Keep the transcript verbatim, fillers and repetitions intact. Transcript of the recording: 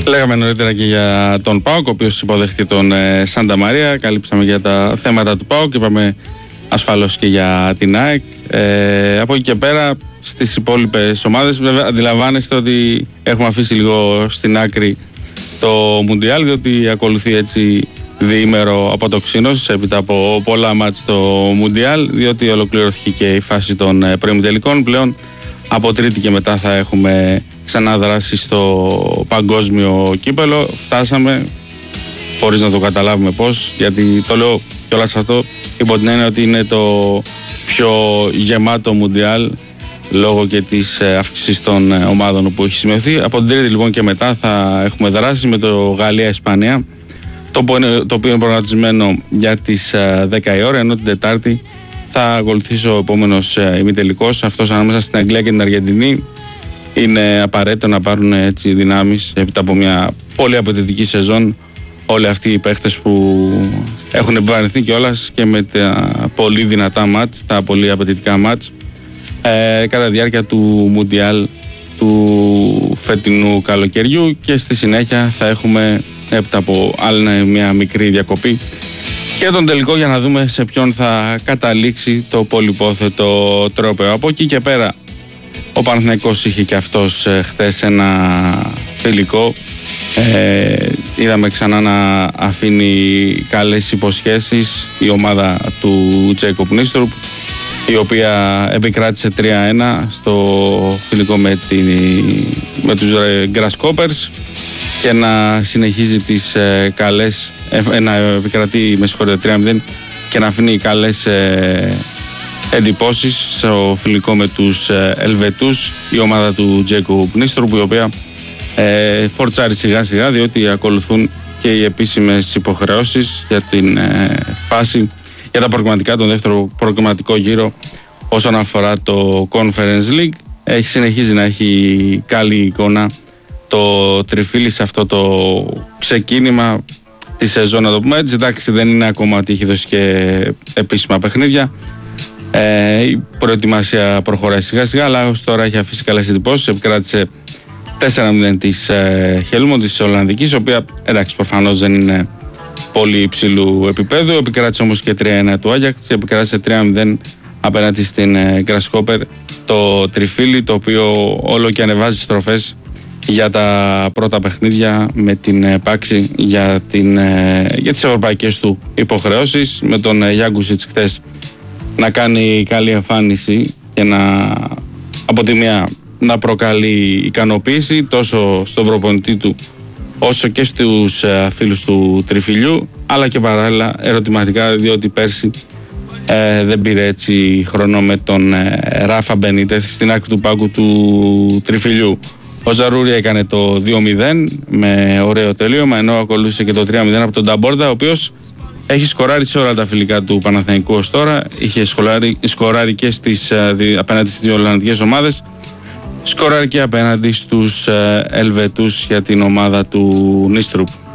Λέγαμε νωρίτερα και για τον ΠΑΟΚ, ο οποίος υποδέχτηκε τον ε, Σάντα Μαρία. Καλύψαμε για τα θέματα του ΠΑΟΚ, είπαμε ασφαλώς και για την ΑΕΚ. Ε, από εκεί και πέρα στις υπόλοιπες ομάδες, βέβαια αντιλαμβάνεστε ότι έχουμε αφήσει λίγο στην άκρη το Μουντιάλ, διότι ακολουθεί έτσι διήμερο αποτοξίνος έπειτα από πολλά μάτς το Μουντιάλ, διότι ολοκληρώθηκε και η φάση των προημιτελικών. Πλέον από Τρίτη και μετά θα έχουμε ξανά δράση στο παγκόσμιο κύπελο. Φτάσαμε, χωρίς να το καταλάβουμε πώς, γιατί το λέω κιόλας αυτό υπό την έννοια ότι είναι το πιο γεμάτο Μουντιάλ λόγω και της αύξησης των ομάδων που έχει σημειωθεί. Από την Τρίτη λοιπόν και μετά θα έχουμε δράση με το Γαλλία-Ισπανία, το, το οποίο είναι προγραμματισμένο για τις δέκα η ώρα, ενώ την Τετάρτη θα ακολουθήσει ο επόμενος ημιτελικός, αυτός ανάμεσα στην Αγγλία και την Αργεντινή. Είναι απαραίτητο να πάρουν έτσι δυνάμεις έπειτα από μια πολύ απαιτητική σεζόν όλοι αυτοί οι παίχτες που έχουν επιβαρυνθεί κιόλας και με τα πολύ δυνατά μάτς, τα πολύ απαιτητικά μάτς ε, κατά τη διάρκεια του Μουντιάλ του φετινού καλοκαιριού, και στη συνέχεια θα έχουμε έπειτα από άλλη μια μικρή διακοπή και τον τελικό για να δούμε σε ποιον θα καταλήξει το πολυπόθετο τρόπαιο. Από εκεί και πέρα ο Παναθηναϊκός είχε και αυτός ε, χτες ένα φιλικό. Ε, είδαμε ξανά να αφήνει καλές υποσχέσεις η ομάδα του Τζέικοπ Νίστρουπ, η οποία επικράτησε τρία ένα στο φιλικό με, τη, με τους Grasshoppers και να συνεχίζει τις ε, καλές, ε, να επικρατεί με συγχωρείτε τρία μηδέν και να αφήνει καλές ε, εντυπώσεις στο φιλικό με τους ε, Ελβετούς, η ομάδα του Τζέικοπ Νίστρουπ, η οποία ε, φορτσάρει σιγά σιγά, διότι ακολουθούν και οι επίσημες υποχρεώσεις για την ε, φάση για τα προκριματικά, τον δεύτερο προκριματικό γύρο όσον αφορά το Conference League. Έχει συνεχίζει να έχει καλή εικόνα το τριφύλι σε αυτό το ξεκίνημα τη σεζόν, να το πούμε έτσι. Εντάξει, δεν είναι ακόμα ότι έχει δώσει και επίσημα παιχνίδια. Ε, η προετοιμασία προχωράει σιγά σιγά, αλλά ως τώρα έχει αφήσει καλές εντυπώσεις. Επικράτησε τέσσερα μηδέν της ε, Χέλμοντ, της Ολλανδικής, η οποία εντάξει προφανώς δεν είναι πολύ υψηλού επίπεδου. Επικράτησε όμως και τρία ένα του Άγιαξ και επικράτησε τρία μηδέν απέναντι στην ε, Grasshopper, το τριφύλι, το οποίο όλο και ανεβάζει στροφές για τα πρώτα παιχνίδια με την ε, πάξη για, την, ε, για τις ευρωπαϊκές του υποχρεώσεις, με τον ε, Γιάνκουσιτς χτες να κάνει καλή εμφάνιση και να από τη μία να προκαλεί ικανοποίηση τόσο στον προπονητή του όσο και στους ε, φίλους του τριφυλιού, αλλά και παράλληλα ερωτηματικά, διότι πέρσι ε, δεν πήρε έτσι χρόνο με τον ε, Ράφα Μπενίτεθ στην άκρη του πάγκου του τριφυλιού. Ο Ζαρούρι έκανε το δύο μηδέν με ωραίο τελείωμα, ενώ ακολούθησε και το τρία μηδέν από τον Νταμπόρντα, ο οποίος έχει σκοράρει σε όλα τα φιλικά του Παναθηναϊκού ως τώρα. Είχε σκοράρει, σκοράρει και στις, απέναντι στις δύο ολλανδικές ομάδες. Σκοράρει και απέναντι στους Ελβετούς για την ομάδα του Νίστρουπ.